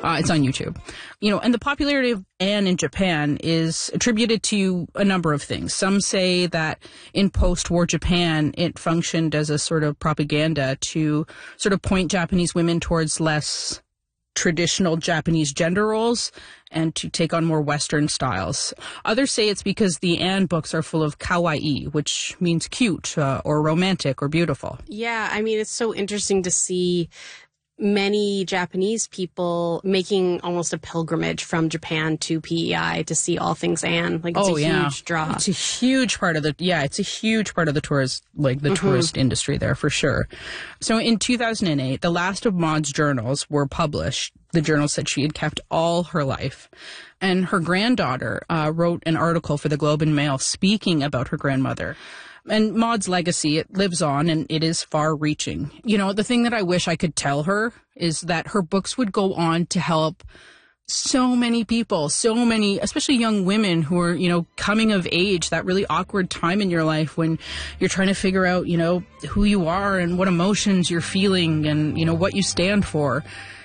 It's on YouTube. And the popularity of Anne in Japan is attributed to a number of things. Some say that in post-war Japan, it functioned as a sort of propaganda to sort of point Japanese women towards less traditional Japanese gender roles and to take on more Western styles. Others say it's because the Anne books are full of kawaii, which means cute or romantic or beautiful. Yeah, I mean, it's so interesting to see many Japanese people making almost a pilgrimage from Japan to PEI to see all things Anne. Like, it's a huge draw. It's a huge part of the tourist, tourist industry there for sure. So in 2008, the last of Maud's journals were published. The journal said she had kept all her life. And her granddaughter wrote an article for the Globe and Mail speaking about her grandmother. And Maud's legacy, it lives on, and it is far-reaching. The thing that I wish I could tell her is that her books would go on to help so many people, especially young women who are, coming of age, that really awkward time in your life when you're trying to figure out, who you are and what emotions you're feeling and, what you stand for.